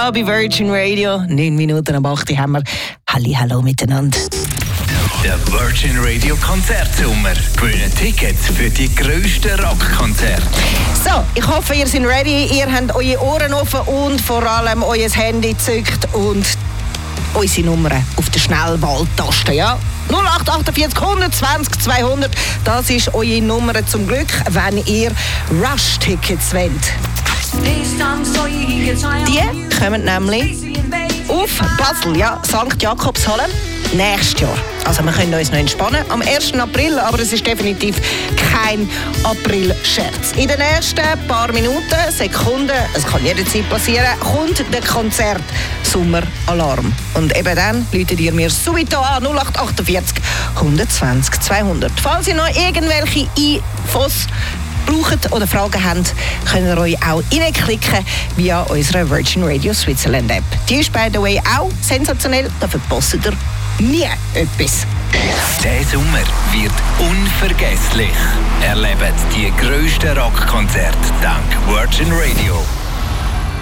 da bei Virgin Radio. 9 Minuten ab 8 haben wir. Hallo miteinander. Der Virgin Radio Konzertsommer. Gewinnen Tickets für die grössten Rockkonzerte. So, ich hoffe, ihr seid ready. Ihr habt eure Ohren offen und vor allem euer Handy gezückt und unsere Nummern auf der Schnellwahltaste. Ja? 0848 120 200. Das ist eure Nummer zum Glück, wenn ihr Rush-Tickets wollt. Die kommen nämlich auf Basel, ja, St. Jakobshalle, nächstes Jahr. Also wir können uns noch entspannen am 1. April, aber es ist definitiv kein April-Scherz. In den nächsten paar Minuten, Sekunden, es kann jederzeit passieren, kommt der Konzert-Sommer-Alarm. Und eben dann läutet ihr mir subito an 0848 120 200. Falls ihr noch irgendwelche Infos braucht oder Fragen habt, könnt ihr euch auch reinklicken via unserer Virgin Radio Switzerland App. Die ist, by the way, auch sensationell, da verpasst ihr nie etwas. Der Sommer wird unvergesslich. Erlebt die grössten Rockkonzerte dank Virgin Radio.